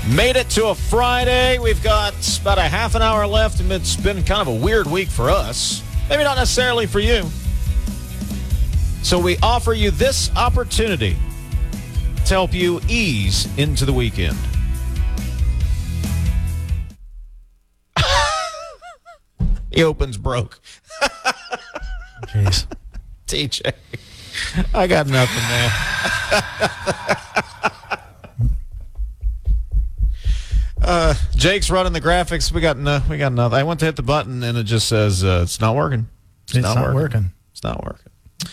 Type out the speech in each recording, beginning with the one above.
Made it to a Friday. We've got about a half an hour left, and it's been kind of a weird week for us. Maybe not necessarily for you. So we offer you this opportunity to help you ease into the weekend. The open's broke. Jeez. TJ, I got nothing, man. Jake's running the graphics. We got nothing. I went to hit the button and it just says it's not working. It's not working. It's not working.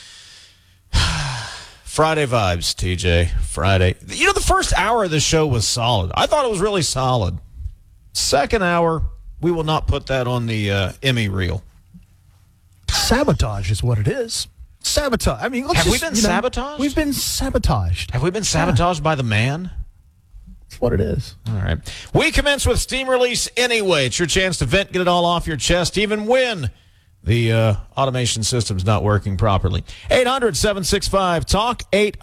Friday vibes, TJ. Friday. You know, the first hour of the show was solid. I thought it was really solid. Second hour, we will not put that on the Emmy reel. Sabotage is what it is. Sabotage. I mean, have we been sabotaged? We've been sabotaged. Have we been sabotaged by the man? That's what it is. All right. We commence with Steam Release Anyway. It's your chance to vent, get it all off your chest, even when the automation system's not working properly. 800-765-TALK,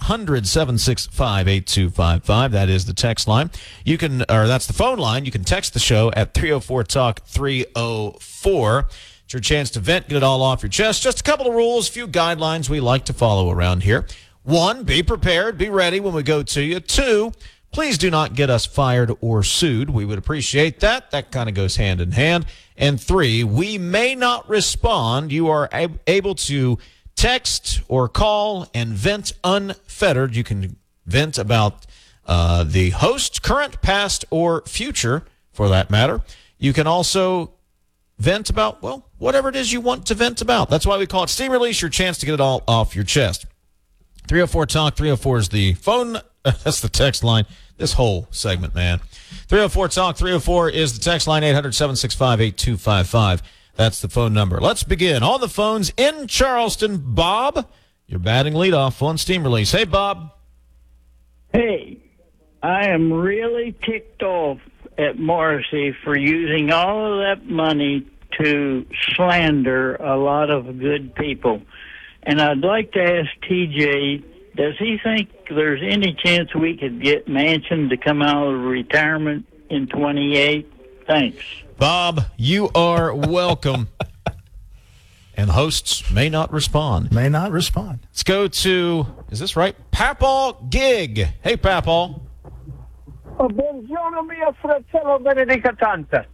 800-765-8255. That is the text line. That's the phone line. You can text the show at 304-TALK-304. It's your chance to vent, get it all off your chest. Just a couple of rules, a few guidelines we like to follow around here. 1, be prepared, be ready when we go to you. 2, please do not get us fired or sued. We would appreciate that. That kind of goes hand in hand. And 3, we may not respond. You are able to text or call and vent unfettered. You can vent about the host, current, past, or future, for that matter. You can also vent about, well, whatever it is you want to vent about. That's why we call it Steam Release, your chance to get it all off your chest. 304-TALK, 304 is the phone. That's the text line. This whole segment, man. 304-TALK, 304 is the text line, 800-765-8255. That's the phone number. Let's begin. On the phones in Charleston, Bob, you're batting leadoff on Steam Release. Hey, Bob. Hey, I am really ticked off at Morrissey for using all of that money to slander a lot of good people. And I'd like to ask TJ, does he think there's any chance we could get Manchin to come out of retirement in 28? Thanks. Bob, you are welcome. And hosts may not respond. May not respond. Let's go to, is this right? Papal Gig. Hey, Papal. Buongiorno mio fratello benedica tanta.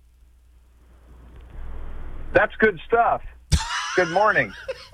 That's good stuff. Good morning.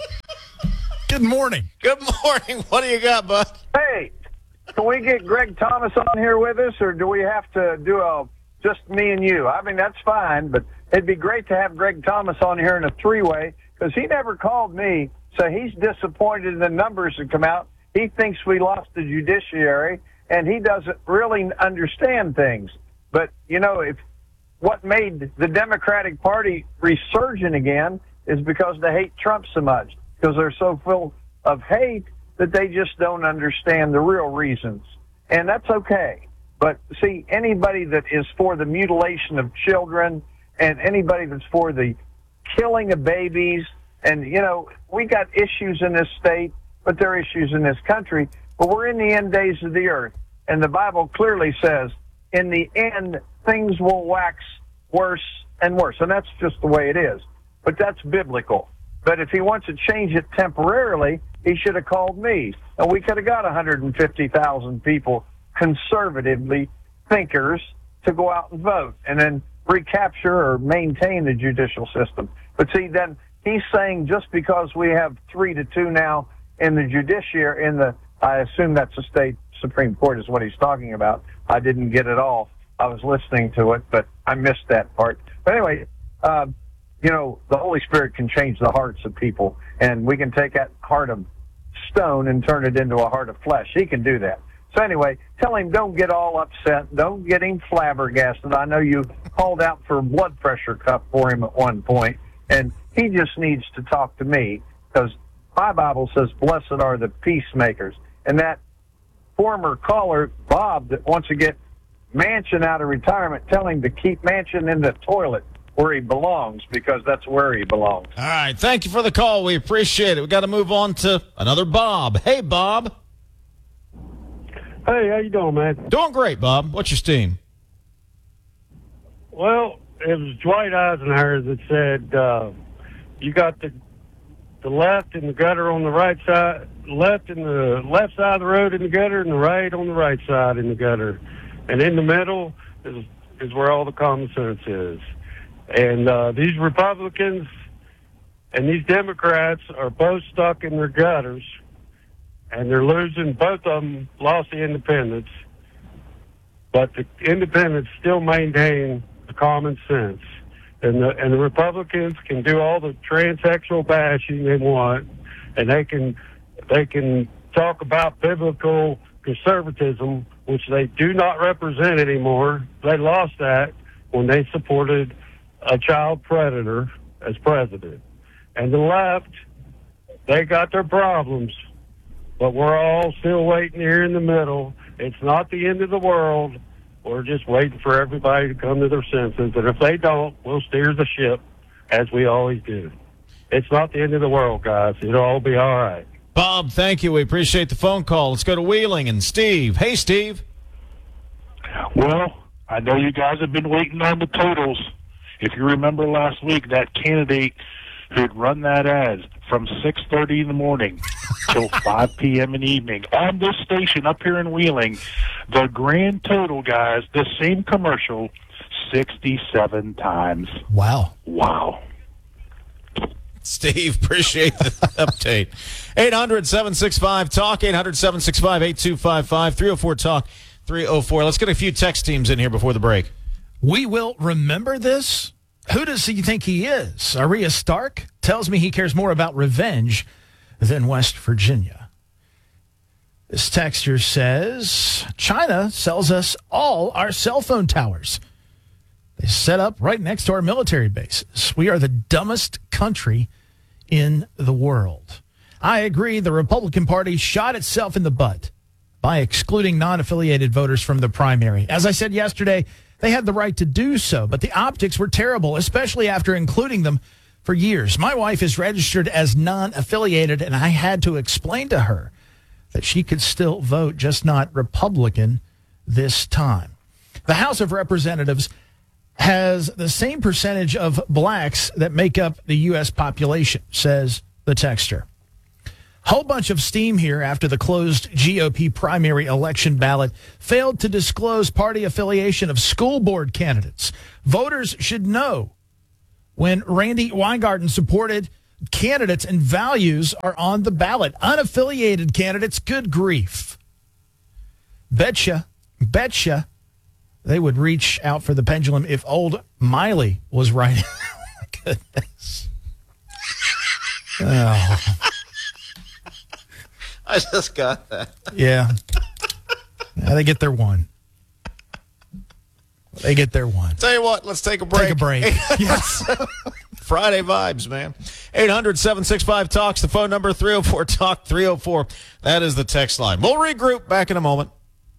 Good morning. Good morning. What do you got, bud? Hey, can we get Greg Thomas on here with us, or do we have to do just me and you? I mean, that's fine, but it'd be great to have Greg Thomas on here in a three-way, because he never called me, so he's disappointed in the numbers that come out. He thinks we lost the judiciary, and he doesn't really understand things. But, you know, if what made the Democratic Party resurgent again is because they hate Trump so much, because they're so full of hate that they just don't understand the real reasons. And that's okay. But, see, anybody that is for the mutilation of children and anybody that's for the killing of babies, and, you know, we got issues in this state, but there are issues in this country. But we're in the end days of the earth, and the Bible clearly says, in the end, things will wax worse and worse, and that's just the way it is. But that's biblical. But if he wants to change it temporarily, he should have called me, and we could have got 150,000 people, conservatively thinkers, to go out and vote, and then recapture or maintain the judicial system. But see, then he's saying just because we have 3-2 now in the judiciary, I assume that's the state Supreme Court is what he's talking about. I didn't get it all. I was listening to it, but I missed that part. But anyway, you know, the Holy Spirit can change the hearts of people, and we can take that heart of stone and turn it into a heart of flesh. He can do that. So anyway, tell him don't get all upset. Don't get him flabbergasted. I know you called out for a blood pressure cuff for him at one point, and he just needs to talk to me, because my Bible says, blessed are the peacemakers. And that former caller, Bob, that wants to get Manchin out of retirement, tell him to keep Manchin in the toilet where he belongs, because that's where he belongs. All right. Thank you for the call. We appreciate it. We got to move on to another Bob. Hey, Bob. Hey, how you doing, man? Doing great, Bob. What's your steam? Well, it was Dwight Eisenhower that said, you got the left in the gutter on the right side, left in the left side of the road in the gutter, and the right on the right side in the gutter. And in the middle is where all the common sense is. And these Republicans and these Democrats are both stuck in their gutters, and they're losing. Both of them lost the independents, but the independents still maintain the common sense. And the Republicans can do all the transsexual bashing they want, and they can talk about biblical conservatism, which they do not represent anymore. They lost that when they supported a child predator as president. And the left, they got their problems, but we're all still waiting here in the middle. It's not the end of the world. We're just waiting for everybody to come to their senses. And if they don't, we'll steer the ship as we always do. It's not the end of the world, guys. It'll all be all right. Bob, thank you. We appreciate the phone call. Let's go to Wheeling and Steve. Hey, Steve. Well, I know you guys have been waiting on the totals. If you remember last week, that candidate who'd run that ad from 6:30 in the morning till 5 p.m. in the evening on this station up here in Wheeling, the grand total, guys, the same commercial, 67 times. Wow. Wow. Steve, appreciate the update. 800-765-TALK, 800-765-8255, 304-TALK, 304. Let's get a few text teams in here before the break. We will remember this. Who does he think he is? Arya Stark tells me he cares more about revenge than West Virginia. This texter says, China sells us all our cell phone towers. They set up right next to our military bases. We are the dumbest country in the world. I agree the Republican Party shot itself in the butt by excluding non-affiliated voters from the primary. As I said yesterday, they had the right to do so, but the optics were terrible, especially after including them for years. My wife is registered as non-affiliated, and I had to explain to her that she could still vote, just not Republican this time. The House of Representatives has the same percentage of blacks that make up the U.S. population, says the texter. Whole bunch of steam here after the closed GOP primary election ballot failed to disclose party affiliation of school board candidates. Voters should know when Randy Weingarten supported candidates and values are on the ballot. Unaffiliated candidates, good grief. Betcha they would reach out for the pendulum if old Miley was right. Goodness. Oh. I just got that. Yeah. They get their one. Tell you what, let's take a break. Take a break. Yes. Friday vibes, man. 800-765-TALK's the phone number, 304-TALK, 304. That is the text line. We'll regroup back in a moment.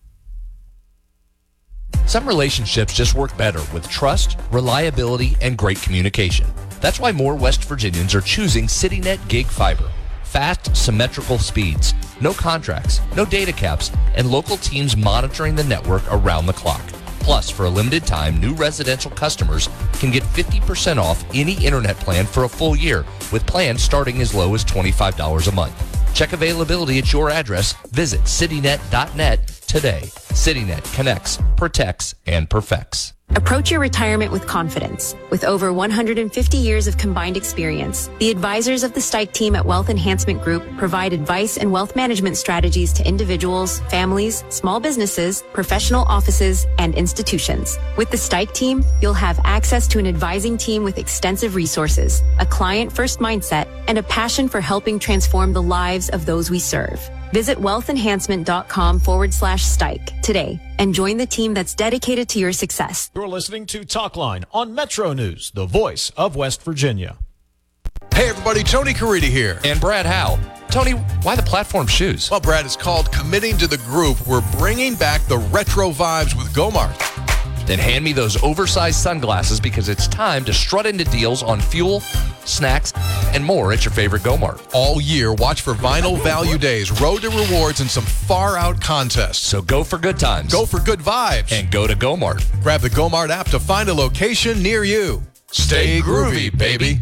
Some relationships just work better with trust, reliability, and great communication. That's why more West Virginians are choosing CityNet Gig Fiber. Fast, symmetrical speeds, no contracts, no data caps, and local teams monitoring the network around the clock. Plus, for a limited time, new residential customers can get 50% off any internet plan for a full year, with plans starting as low as $25 a month. Check availability at your address. Visit citynet.net today. CityNet connects, protects, and perfects. Approach your retirement with confidence. With over 150 years of combined experience, the advisors of the Stike team at Wealth Enhancement Group provide advice and wealth management strategies to individuals, families, small businesses, professional offices, and institutions. With the Stike team, you'll have access to an advising team with extensive resources, a client-first mindset, and a passion for helping transform the lives of those we serve. Visit wealthenhancement.com/Stike today and join the team that's dedicated to your success. You're listening to Talkline on Metro News, the voice of West Virginia. Hey everybody, Tony Caridi here. And Brad Howe. Tony, why the platform shoes? Well, Brad, it's called Committing to the Group. We're bringing back the retro vibes with Gomart. Then hand me those oversized sunglasses because it's time to strut into deals on fuel, snacks, and more at your favorite Go-Mart. All year, watch for Vinyl Value Days, Road to Rewards, and some far-out contests. So go for good times. Go for good vibes. And go to Go-Mart. Grab the Go-Mart app to find a location near you. Stay groovy, baby.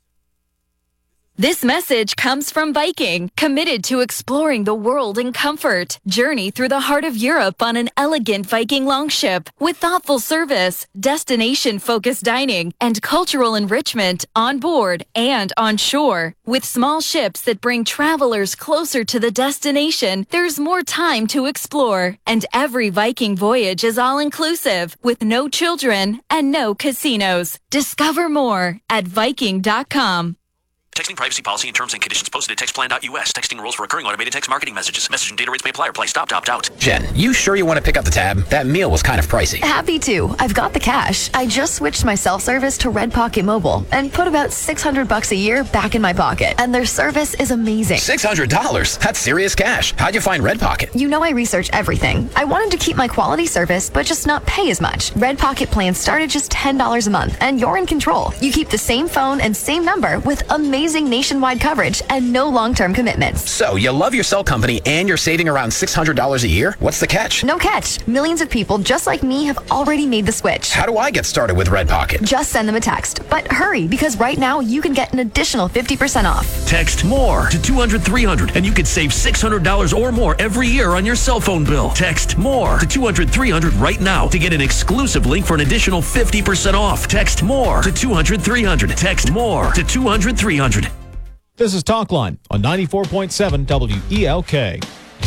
This message comes from Viking, committed to exploring the world in comfort. Journey through the heart of Europe on an elegant Viking longship with thoughtful service, destination-focused dining, and cultural enrichment on board and on shore. With small ships that bring travelers closer to the destination, there's more time to explore. And every Viking voyage is all-inclusive, with no children and no casinos. Discover more at Viking.com. Texting privacy policy and terms and conditions posted at textplan.us. Texting rules for recurring automated text marketing messages. Message and data rates may apply or apply. Stop to opt out. Jen, you sure you want to pick up the tab? That meal was kind of pricey. Happy to. I've got the cash. I just switched my self-service to Red Pocket Mobile and put about $600 a year back in my pocket. And their service is amazing. $600? That's serious cash. How'd you find Red Pocket? You know I research everything. I wanted to keep my quality service, but just not pay as much. Red Pocket plans start at just $10 a month, and you're in control. You keep the same phone and same number with amazing nationwide coverage and no long-term commitments. So you love your cell company and you're saving around $600 a year? What's the catch? No catch. Millions of people just like me have already made the switch. How do I get started with Red Pocket? Just send them a text. But hurry, because right now you can get an additional 50% off. Text MORE to 200-300 and you could save $600 or more every year on your cell phone bill. Text MORE to 200-300 right now to get an exclusive link for an additional 50% off. Text MORE to 200-300. Text MORE to 200-300. This is Talkline on 94.7 WELK.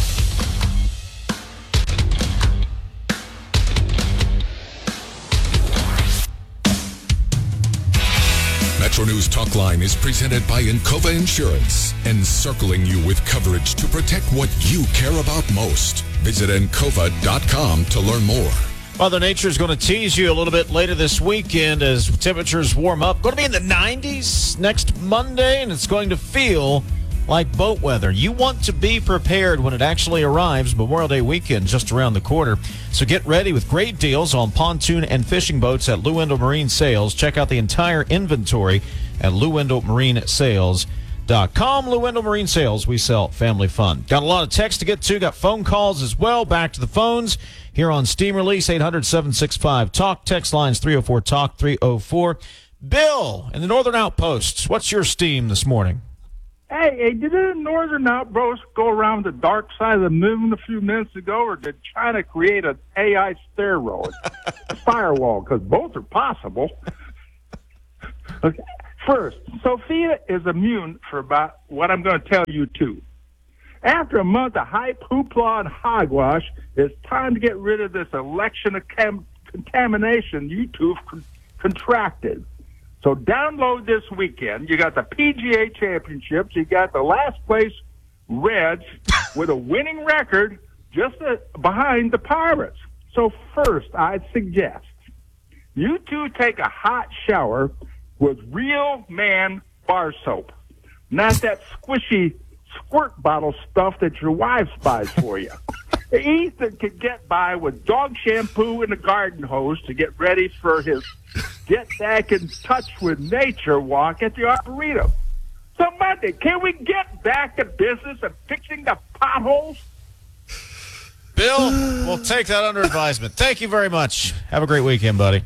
Metro News Talkline is presented by Encova Insurance, encircling you with coverage to protect what you care about most. Visit Encova.com to learn more. Mother Nature is going to tease you a little bit later this weekend as temperatures warm up. Going to be in the 90s next Monday, and it's going to feel like boat weather. You want to be prepared when it actually arrives. Memorial Day weekend just around the corner. So get ready with great deals on pontoon and fishing boats at Lou Wendell Marine Sales. Check out the entire inventory at LouWendellMarineSales.com. Lou Wendell Marine Sales, we sell family fun. Got a lot of text to get to, got phone calls as well. Back to the phones here on Steam Release, 800-765-TALK. Text lines 304-TALK, 304. Bill in the Northern Outposts, what's your steam this morning? Hey, did the Northern Outpost go around the dark side of the moon a few minutes ago, or did China create an AI steroid firewall? Because both are possible. Okay. First, Sophia is immune for about what I'm going to tell you, too. After a month of hype, hoopla, and hogwash, it's time to get rid of this election contamination you two contracted. So download this weekend. You got the PGA Championships. You got the last place Reds with a winning record just behind the Pirates. So first, I'd suggest you two take a hot shower with Real Man bar soap, not that squishy squirt bottle stuff that your wife buys for you. Ethan could get by with dog shampoo and a garden hose to get ready for his get back in touch with nature walk at the Arboretum. So Monday, can we get back to business of fixing the potholes? Bill, we'll take that under advisement. Thank you very much. Have a great weekend, buddy.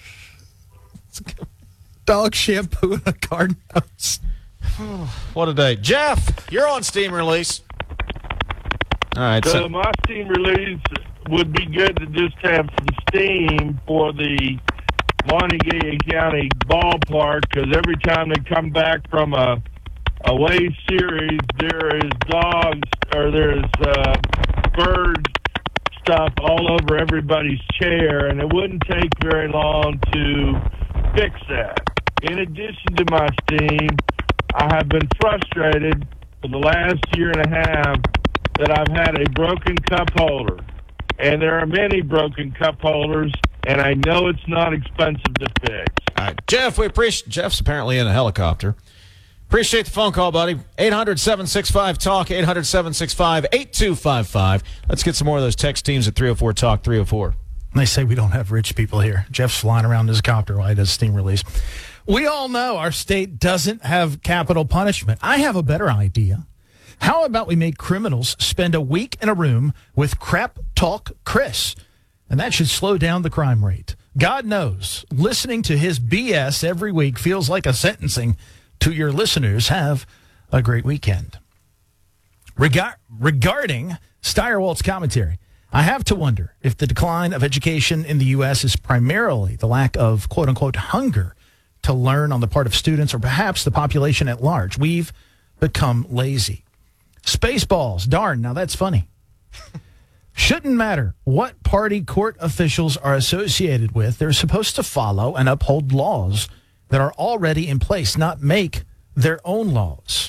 Dog shampoo and a garden hose. What a day. Jeff, you're on Steam Release. All right. So my Steam Release would be good to just have some steam for the Montague County ballpark, because every time they come back from a away series, there is dogs or there's bird stuff all over everybody's chair, and it wouldn't take very long to fix that. In addition to my steam, I have been frustrated for the last year and a half that I've had a broken cup holder. And there are many broken cup holders, and I know it's not expensive to fix. All right, Jeff, we appreciate. Jeff's apparently in a helicopter. Appreciate the phone call, buddy. 800-765-TALK, 800-765-8255. Let's get some more of those text teams at 304-TALK, 304. They say we don't have rich people here. Jeff's flying around his copter while he does Steam Release. We all know our state doesn't have capital punishment. I have a better idea. How about we make criminals spend a week in a room with Crap Talk Chris? And that should slow down the crime rate. God knows, listening to his BS every week feels like a sentencing to your listeners. Have a great weekend. Regarding Steyerwalt's commentary, I have to wonder if the decline of education in the U.S. is primarily the lack of quote-unquote hunger to learn on the part of students, or perhaps the population at large. We've become lazy. Spaceballs, darn, now that's funny. Shouldn't matter what party court officials are associated with. They're supposed to follow and uphold laws that are already in place, not make their own laws.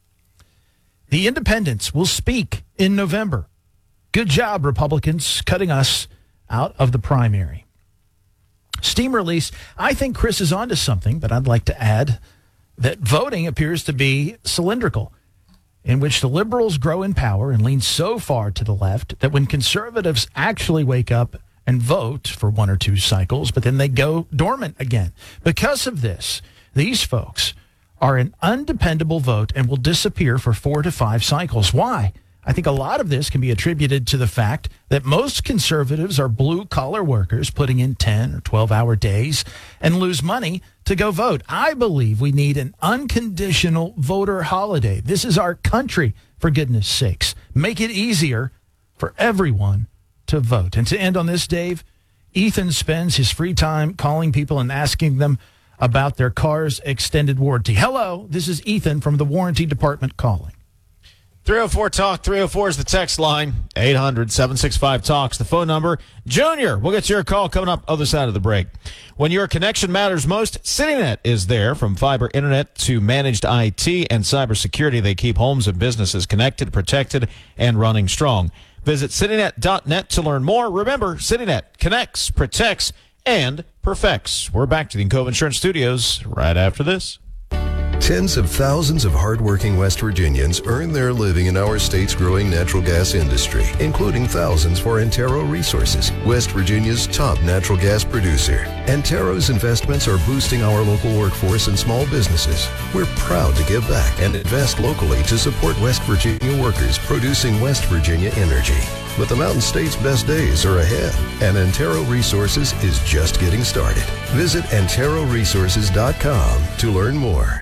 The independents will speak in November. Good job, Republicans, cutting us out of the primary. Steam release. I think Chris is onto something, but I'd like to add that voting appears to be cylindrical, in which the liberals grow in power and lean so far to the left that when conservatives actually wake up and vote for 1 or 2 cycles, but then they go dormant again. Because of this, these folks are an undependable vote and will disappear for 4 to 5 cycles. Why? I think a lot of this can be attributed to the fact that most conservatives are blue-collar workers putting in 10 or 12-hour days and lose money to go vote. I believe we need an unconditional voter holiday. This is our country, for goodness sakes. Make it easier for everyone to vote. And to end on this, Dave, Ethan spends his free time calling people and asking them about their car's extended warranty. Hello, this is Ethan from the warranty department calling. 304-TALK, 304 is the text line, 800-765-TALK's the phone number. Junior, we'll get to your call coming up other side of the break. When your connection matters most, CityNet is there. From fiber internet to managed IT and cybersecurity, they keep homes and businesses connected, protected, and running strong. Visit citynet.net to learn more. Remember, CityNet connects, protects, and perfects. We're back to the Encova Insurance Studios right after this. Tens of thousands of hardworking West Virginians earn their living in our state's growing natural gas industry, including thousands for Antero Resources, West Virginia's top natural gas producer. Antero's investments are boosting our local workforce and small businesses. We're proud to give back and invest locally to support West Virginia workers producing West Virginia energy. But the Mountain State's best days are ahead, and Antero Resources is just getting started. Visit AnteroResources.com to learn more.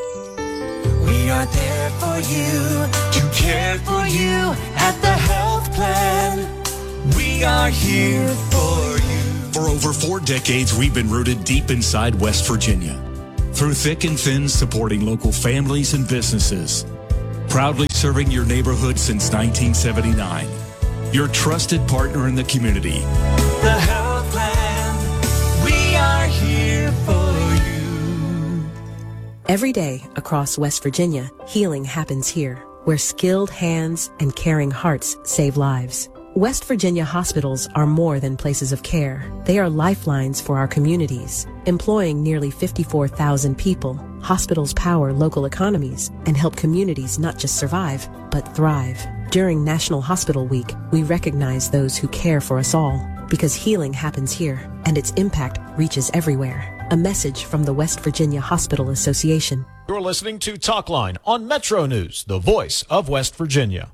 We are there for you, to care for you at the health plan. We are here for you. For over 4 decades, we've been rooted deep inside West Virginia. Through thick and thin, supporting local families and businesses. Proudly serving your neighborhood since 1979. Your trusted partner in the community. The health plan, we are here for you. Every day across West Virginia, healing happens here, where skilled hands and caring hearts save lives. West Virginia hospitals are more than places of care. They are lifelines for our communities. Employing nearly 54,000 people, hospitals power local economies and help communities not just survive, but thrive. During National Hospital Week, we recognize those who care for us all, because healing happens here and its impact reaches everywhere. A message from the West Virginia Hospital Association. You're listening to Talkline on Metro News, the voice of West Virginia.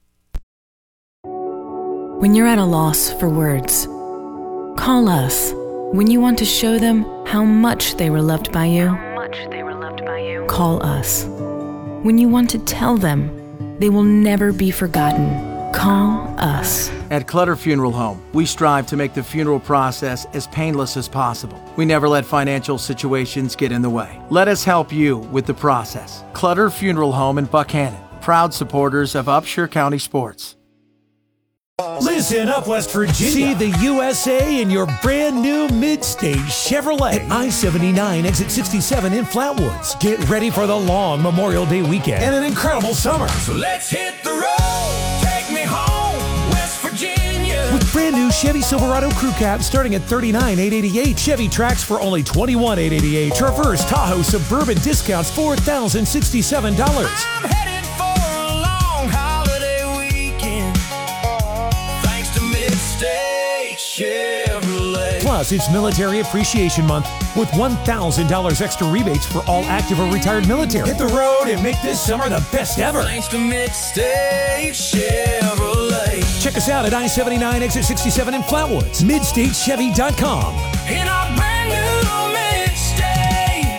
When you're at a loss for words, call us. When you want to show them how much they were loved by you, call us. When you want to tell them they will never be forgotten, call us. At Clutter Funeral Home, we strive to make the funeral process as painless as possible. We never let financial situations get in the way. Let us help you with the process. Clutter Funeral Home in Buckhannon, proud supporters of Upshur County sports. Listen up, West Virginia. See the USA in your brand new mid-stage Chevrolet at I-79 exit 67 in Flatwoods. Get ready for the long Memorial Day weekend and an incredible summer. So let's hit the road. Take me home, West Virginia. With brand new Chevy Silverado Crew Cab starting at $39,888. Chevy Trax for only $21,888. Traverse, Tahoe, Suburban discounts $4,067. I'm headed for a long holiday weekend. Thanks to Mid-State Chevrolet. Plus, it's Military Appreciation Month with $1,000 extra rebates for all active or retired military. Hit the road and make this summer the best ever. Thanks to Midstate Chevrolet. Check us out at I-79 exit 67 in Flatwoods. MidstateChevy.com. In our brand new Midstate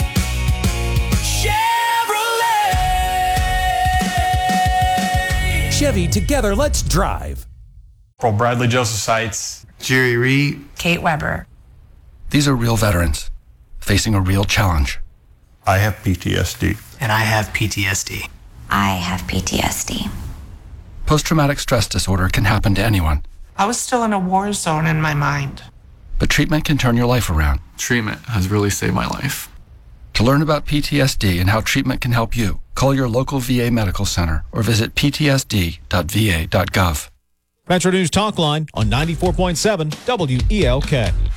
Chevrolet. Chevy, together, let's drive. Bradley Joseph Seitz. Jerry Reed. Kate Weber. These are real veterans facing a real challenge. I have PTSD. And I have PTSD. I have PTSD. Post-traumatic stress disorder can happen to anyone. I was still in a war zone in my mind. But treatment can turn your life around. Treatment has really saved my life. To learn about PTSD and how treatment can help you, call your local VA medical center or visit ptsd.va.gov. Metro News Talk Line on 94.7 WELK.